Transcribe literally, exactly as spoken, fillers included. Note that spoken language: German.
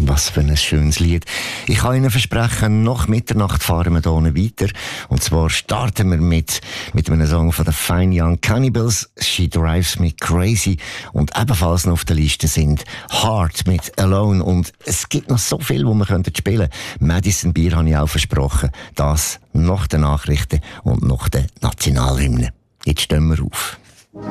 Was für ein schönes Lied. Ich kann Ihnen versprechen, nach Mitternacht fahren wir hier weiter. Und zwar starten wir mit, mit einem Song von den Fine Young Cannibals, She Drives Me Crazy. Und ebenfalls noch auf der Liste sind Heart mit Alone. Und es gibt noch so viel, wo wir spielen können. Madison Beer habe ich auch versprochen. Das nach den Nachrichten und nach den Nationalhymnen. Jetzt stehen wir auf.